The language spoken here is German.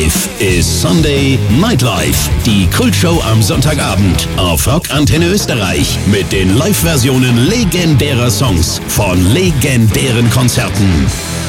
Live ist Sunday Nightlife, die Kultshow am Sonntagabend auf Rock Antenne Österreich mit den Live-Versionen legendärer Songs von legendären Konzerten.